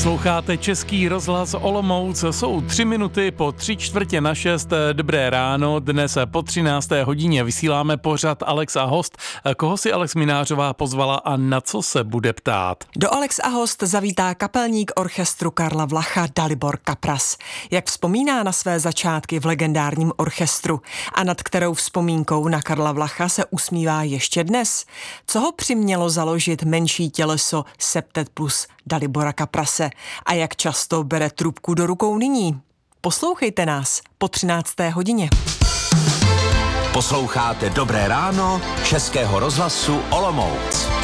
Posloucháte Český rozhlas Olomouc, jsou 3 minuty po 3:45. Dobré ráno, dnes po 13. hodině vysíláme pořad Alex a host. Koho si Alex Minářová pozvala a na co se bude ptát? Do Alex a host zavítá kapelník orchestru Karla Vlacha Dalibor Kapras. Jak vzpomíná na své začátky v legendárním orchestru a nad kterou vzpomínkou na Karla Vlacha se usmívá ještě dnes? Co ho přimělo založit menší těleso Septet Plus Dalibora Kaprase a jak často bere trubku do rukou nyní? Poslouchejte nás po 13. hodině. Posloucháte Dobré ráno Českého rozhlasu Olomouc.